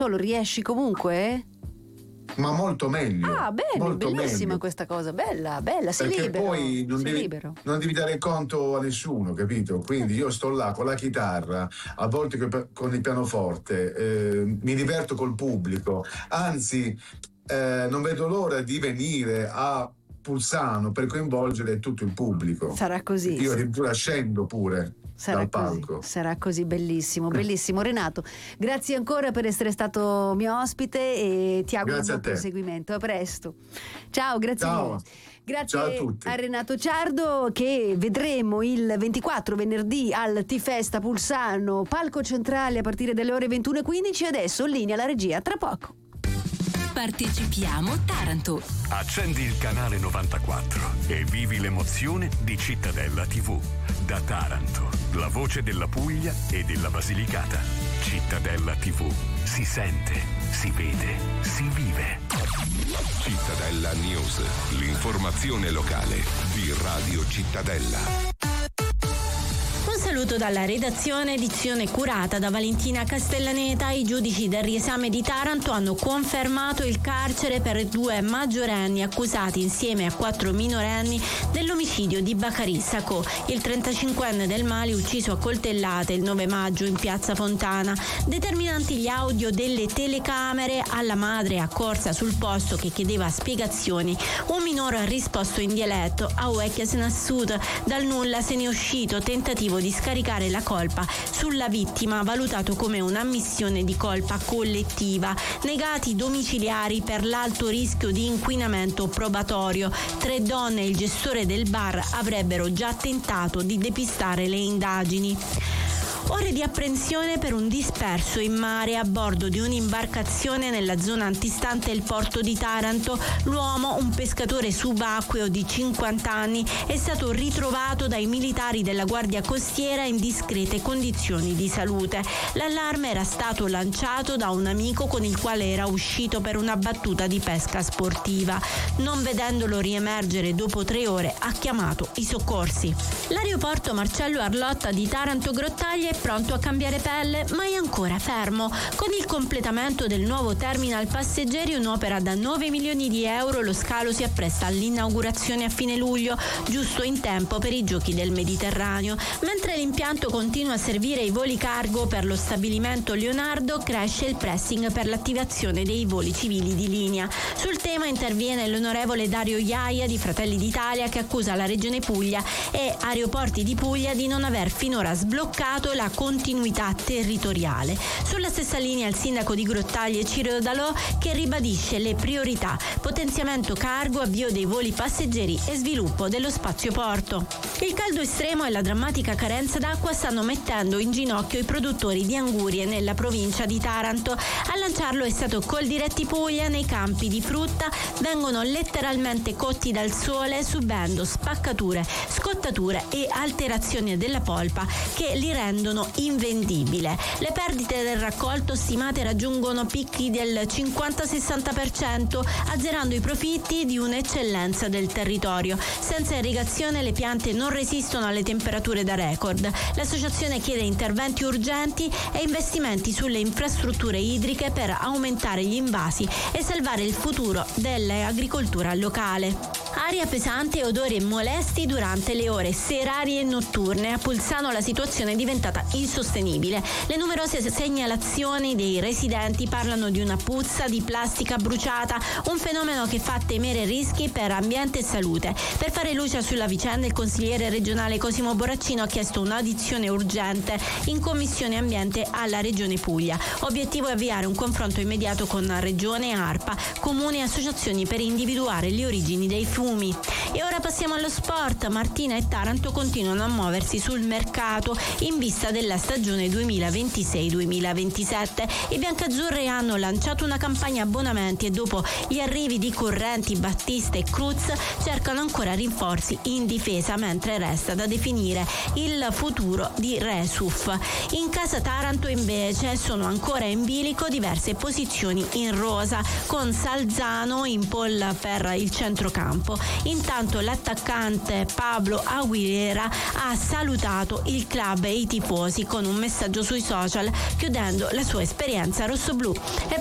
solo, riesci comunque? Ma molto meglio. Ah, bene, molto bellissima meglio. questa cosa, bella, sei Perché libero. poi non devi dare conto a nessuno, capito? Quindi io sto là con la chitarra, a volte con il pianoforte, mi diverto col pubblico, anzi non vedo l'ora di venire a Pulsano per coinvolgere tutto il pubblico. Sarà così. Io addirittura scendo pure dal palco. Sarà così, bellissimo, bellissimo. Renato, grazie ancora per essere stato mio ospite e ti auguro un buon proseguimento. A presto. Ciao, grazie mille. Grazie. Ciao a tutti. A Renato Ciardo, che vedremo il 24 venerdì al T-Festa Pulsano, palco centrale a partire dalle ore 21:15. Adesso linea la regia, tra poco. Partecipiamo Taranto. Accendi il canale 94 e vivi l'emozione di Cittadella TV. Da Taranto, la voce della Puglia e della Basilicata. Cittadella TV. Si sente, si vede, si vive. Cittadella News, l'informazione locale di Radio Cittadella. Un saluto dalla redazione, edizione curata da Valentina Castellaneta. I giudici del riesame di Taranto hanno confermato il carcere per 2 maggiorenni accusati insieme a 4 minorenni dell'omicidio di Bacari Sacco, il 35enne del Mali ucciso a coltellate il 9 maggio in piazza Fontana. Determinanti gli audio delle telecamere, alla madre accorsa sul posto che chiedeva spiegazioni. Un minore ha risposto in dialetto: a Uecchias Nassut, dal nulla se ne è uscito, tentativo di scaricare la colpa sulla vittima, valutato come un'ammissione di colpa collettiva. Negati domiciliari per l'alto rischio di inquinamento probatorio. 3 donne e il gestore del bar avrebbero già tentato di depistare le indagini. Ore di apprensione per un disperso in mare a bordo di un'imbarcazione nella zona antistante il porto di Taranto. L'uomo, un pescatore subacqueo di 50 anni, è stato ritrovato dai militari della Guardia Costiera in discrete condizioni di salute. L'allarme era stato lanciato da un amico con il quale era uscito per una battuta di pesca sportiva. Non vedendolo riemergere dopo 3 ore, ha chiamato i soccorsi. L'aeroporto Marcello Arlotta di Taranto Grottaglie è pronto a cambiare pelle, ma è ancora fermo. Con il completamento del nuovo terminal passeggeri, un'opera da 9 milioni di euro, lo scalo si appresta all'inaugurazione a fine luglio, giusto in tempo per i Giochi del Mediterraneo. Mentre l'impianto continua a servire i voli cargo per lo stabilimento Leonardo, cresce il pressing per l'attivazione dei voli civili di linea. Sul tema interviene l'onorevole Dario Iaia di Fratelli d'Italia, che accusa la Regione Puglia e Aeroporti di Puglia di non aver finora sbloccato la continuità territoriale. Sulla stessa linea il sindaco di Grottaglie Ciro Dalò, che ribadisce le priorità: potenziamento cargo, avvio dei voli passeggeri e sviluppo dello spazio porto. Il caldo estremo e la drammatica carenza d'acqua stanno mettendo in ginocchio i produttori di angurie nella provincia di Taranto. A lanciarlo è stato Coldiretti Puglia. Nei campi di frutta vengono letteralmente cotti dal sole, subendo spaccature, scottature e alterazioni della polpa che li rendono invendibile. Le perdite del raccolto stimate raggiungono picchi del 50-60%, azzerando i profitti di un'eccellenza del territorio. Senza irrigazione le piante non resistono alle temperature da record. L'associazione chiede interventi urgenti e investimenti sulle infrastrutture idriche per aumentare gli invasi e salvare il futuro dell'agricoltura locale. Aria pesante e odori molesti durante le ore serali e notturne. A Pulsano la situazione è diventata insostenibile. Le numerose segnalazioni dei residenti parlano di una puzza di plastica bruciata, un fenomeno che fa temere rischi per ambiente e salute. Per fare luce sulla vicenda, il consigliere regionale Cosimo Boraccino ha chiesto un'audizione urgente in Commissione Ambiente alla Regione Puglia. Obiettivo è avviare un confronto immediato con Regione, ARPA, comuni e associazioni per individuare le origini dei fumi. E ora passiamo allo sport. Martina e Taranto continuano a muoversi sul mercato in vista della stagione 2026-2027. I biancazzurri hanno lanciato una campagna abbonamenti e dopo gli arrivi di Correnti, Battista e Cruz cercano ancora rinforzi in difesa, mentre resta da definire il futuro di Resuf. In casa Taranto invece sono ancora in bilico diverse posizioni in rosa, con Salzano in pole per il centrocampo. campo. Intanto l'attaccante Pablo Aguilera ha salutato il club e i tifosi con un messaggio sui social, chiudendo la sua esperienza rossoblù.